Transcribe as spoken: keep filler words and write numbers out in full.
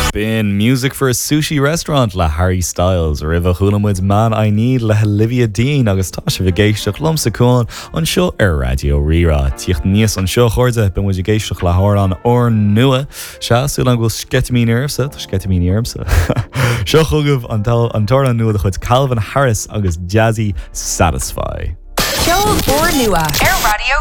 Been music for a sushi restaurant le Harry Styles or Riva Hulamwood's Man I Need le Olivia Dean agus tá se bhgéisteach lomsa cún an seo ar Radio Rira. Tíocht níos an seo chuirde ben muid géisteach le háir an or nua. Seaú an ghfuil sketamín airmsa, tá sketamín airmsa. Seo chugah an tal an tora nua de chud Calvin Harris agus Jazzy Satisfy. Show or nua. Air Radio